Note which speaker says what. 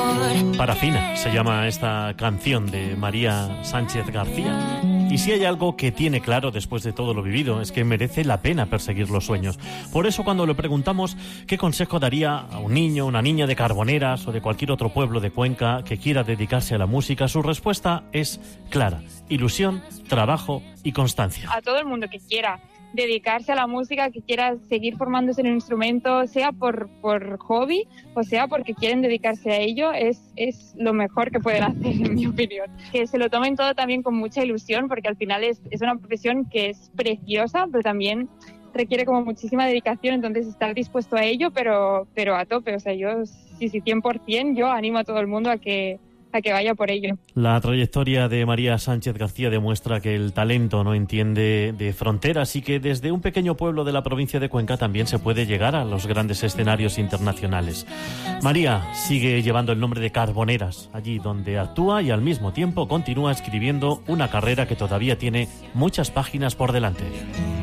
Speaker 1: Parafina se llama esta canción de María Sánchez García. Y si hay algo que tiene claro después de todo lo vivido, es que merece la pena perseguir los sueños. Por eso cuando le preguntamos qué consejo daría a un niño, una niña de Carboneras o de cualquier otro pueblo de Cuenca que quiera dedicarse a la música, su respuesta es clara: ilusión, trabajo y constancia.
Speaker 2: A todo el mundo que quiera dedicarse a la música, que quiera seguir formándose en un instrumento, sea por hobby o sea porque quieren dedicarse a ello, es lo mejor que pueden hacer, en mi opinión. Que se lo tomen todo también con mucha ilusión, porque al final es una profesión que es preciosa, pero también requiere como muchísima dedicación, entonces estar dispuesto a ello, pero a tope. O sea, yo sí, 100%, yo animo a todo el mundo a que vaya por ello.
Speaker 1: La trayectoria de María Sánchez García demuestra que el talento no entiende de fronteras y que desde un pequeño pueblo de la provincia de Cuenca también se puede llegar a los grandes escenarios internacionales. María sigue llevando el nombre de Carboneras, allí donde actúa y al mismo tiempo continúa escribiendo una carrera que todavía tiene muchas páginas por delante.